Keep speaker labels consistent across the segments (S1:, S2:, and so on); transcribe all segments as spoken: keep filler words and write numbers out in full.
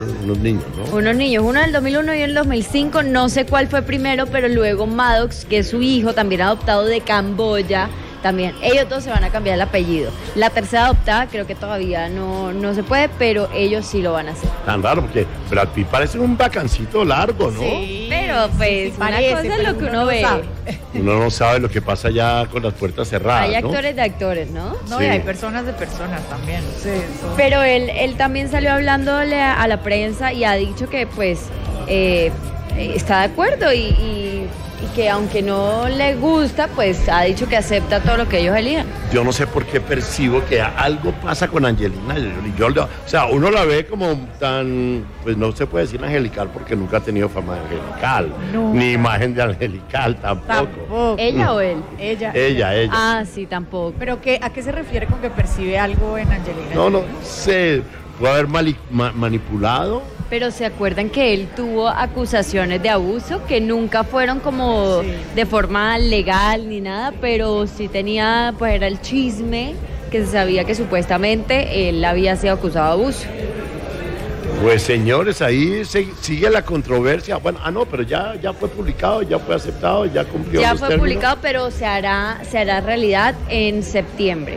S1: unos niños, ¿no?
S2: Unos niños, uno del dos mil uno y el dos mil cinco, no sé cuál fue primero, pero luego Maddox, que es su hijo, también adoptado de Camboya, también, ellos dos se van a cambiar el apellido. La tercera adoptada creo que todavía no, no se puede, pero ellos sí lo van a hacer.
S1: Tan raro, porque Brad Pitt parece un bacancito largo, ¿no?
S2: Sí, pero pues
S3: sí,
S2: una
S3: parece,
S2: cosa es
S3: pero
S2: lo que
S3: uno
S2: uno
S3: no
S2: ve.
S3: sabe.
S1: Uno no sabe lo que pasa ya con las puertas cerradas,
S2: Hay
S1: ¿no?
S2: actores de actores, ¿no?
S3: No,
S1: Sí.
S3: y hay personas de personas también. Sí, eso.
S2: Pero él, él también salió hablándole a, a la prensa y ha dicho que pues eh, está de acuerdo y, y, y que aunque no le gusta, pues ha dicho que acepta todo lo que ellos elijan.
S1: Yo no sé por qué percibo que algo pasa con Angelina Jolie. Yo, o sea, uno la ve como tan, pues no se puede decir angelical porque nunca ha tenido fama de angelical,
S3: Nunca.
S1: ni imagen de angelical tampoco.
S3: Tampoco.
S2: ¿Ella o él?
S3: Ella.
S1: Ella, ella.
S2: Ah, sí, tampoco.
S3: ¿Pero qué, a qué se refiere con que percibe algo en Angelina?
S1: No, no
S3: Jolie?
S1: sé, puede haber mali- ma- manipulado.
S2: Pero se acuerdan que él tuvo acusaciones de abuso que nunca fueron como
S3: Sí.
S2: de forma legal ni nada, pero sí tenía, pues era el chisme que se sabía que supuestamente él había sido acusado de abuso.
S1: Pues señores, ahí se- sigue la controversia. Bueno, ah no, pero ya, ya fue publicado, ya fue aceptado, ya cumplió
S2: Ya
S1: los
S2: fue
S1: términos.
S2: publicado, pero se hará, se hará realidad en septiembre.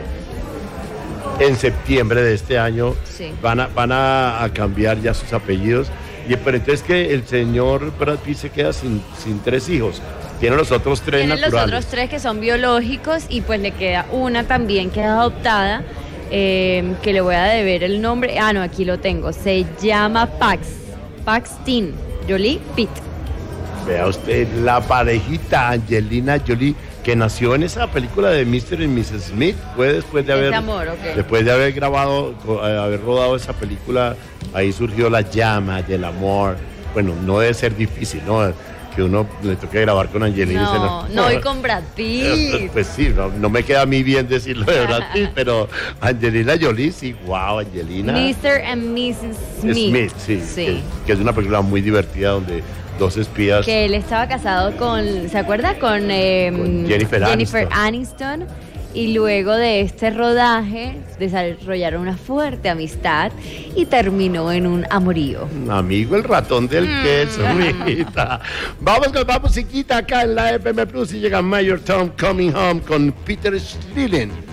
S1: En septiembre de este año
S2: Sí.
S1: van a, van a, a cambiar ya sus apellidos. Y pero entonces que el señor Brad Pitt se queda sin, sin tres hijos. Tiene los otros tres
S2: Tienen los
S1: naturales.
S2: otros tres que son biológicos y pues le queda una también que es adoptada, eh, que le voy a deber el nombre. Ah, no, aquí lo tengo. Se llama Pax. Paxton Jolie Pitt.
S1: Vea usted la parejita Angelina Jolie que nació en esa película de mister y missus Smith, fue después de
S2: Ese
S1: haber
S2: amor, ok.
S1: después de haber grabado, co- eh, haber rodado esa película, ahí surgió la llama del amor. Bueno, no debe ser difícil, ¿no? Que uno le toque grabar con Angelina. y se
S2: No, no, y con Brad Pitt.
S1: Pues sí, no, no me queda a mí bien decirlo de Brad Pitt, pero Angelina Jolie, sí, wow, Angelina
S2: mister and missus Smith.
S1: Smith, sí,
S2: Sí.
S1: Que, que es una película muy divertida donde dos espías.
S2: Que él estaba casado con, ¿se acuerda? Con, eh,
S1: Con Jennifer Aniston.
S2: Aniston. Y luego de este rodaje desarrollaron una fuerte amistad y terminó en un amorío.
S1: Amigo el ratón del
S2: Mm.
S1: queso, mijita. Vamos con la musiquita acá en la F M Plus y llega Mayor Tom Coming Home con Peter Schilling.